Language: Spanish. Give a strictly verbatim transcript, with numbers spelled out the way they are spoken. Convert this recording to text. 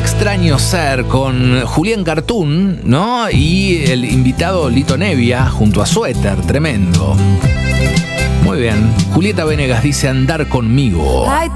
extraño ser con Julián Cartoon, ¿no? Y el invitado Lito Nevia junto a Suéter, tremendo. Muy bien. Julieta Venegas dice andar conmigo. Hay